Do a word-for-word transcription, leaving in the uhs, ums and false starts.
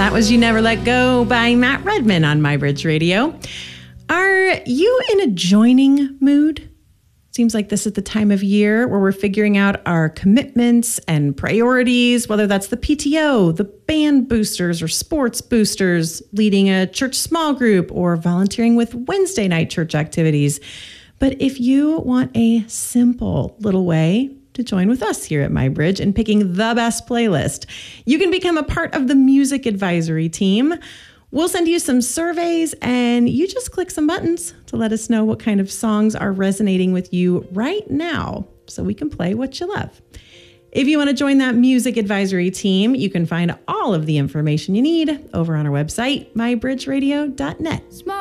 That was You Never Let Go by Matt Redman on MyBridge Radio. Are you in a joining mood? Seems like this is the time of year where we're figuring out our commitments and priorities, whether that's the P T O, the band boosters or sports boosters, leading a church small group, or volunteering with Wednesday night church activities. But if you want a simple little way to join with us here at MyBridge in picking the best playlist, you can become a part of the music advisory team. We'll send you some surveys, and you just click some buttons to let us know what kind of songs are resonating with you right now so we can play what you love. If you want to join that music advisory team, you can find all of the information you need over on our website, my bridge radio dot net.